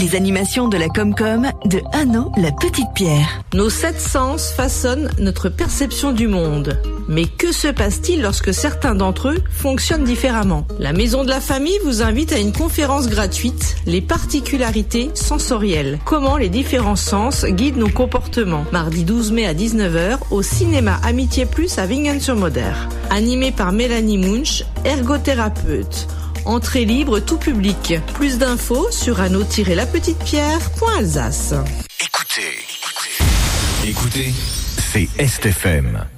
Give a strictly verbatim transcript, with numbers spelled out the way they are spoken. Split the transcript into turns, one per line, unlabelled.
Les animations de la Comcom de Anneau, la petite pierre.
Nos sept sens façonnent notre perception du monde. Mais que se passe-t-il lorsque certains d'entre eux fonctionnent différemment ? La Maison de la Famille vous invite à une conférence gratuite, Les particularités sensorielles. Comment les différents sens guident nos comportements. Mardi douze mai à dix-neuf heures au cinéma Amitié Plus à Wingen-sur-Moder. Animé par Mélanie Munch, ergothérapeute. Entrée libre tout public. Plus d'infos sur anneau tiret la petite pierre point alsace.
Écoutez, écoutez, écoutez, c'est Est F M.